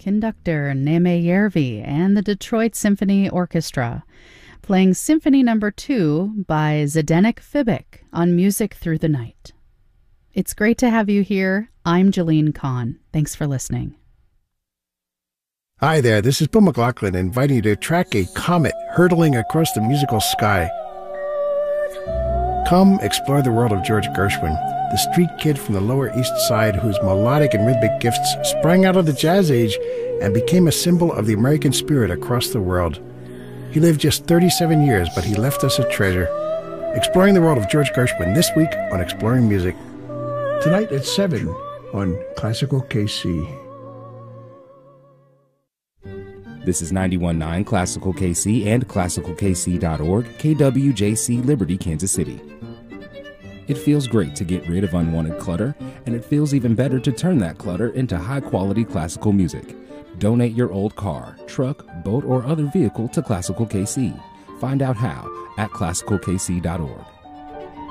conductor Neme Järvi and the Detroit Symphony Orchestra, playing Symphony No. 2 by Zdeněk Fibik on Music Through the Night. It's great to have you here. I'm Jalene Kahn. Thanks for listening. Hi there, this is Bill McLaughlin inviting you to track a comet hurtling across the musical sky. Come explore the world of George Gershwin, the street kid from the Lower East Side whose melodic and rhythmic gifts sprang out of the jazz age and became a symbol of the American spirit across the world. He lived just 37 years, but he left us a treasure. Exploring the world of George Gershwin this week on Exploring Music. Tonight at 7 on Classical KC. This is 91.9 Classical KC and ClassicalKC.org, KWJC, Liberty, Kansas City. It feels great to get rid of unwanted clutter, and it feels even better to turn that clutter into high-quality classical music. Donate your old car, truck, boat, or other vehicle to Classical KC. Find out how at ClassicalKC.org.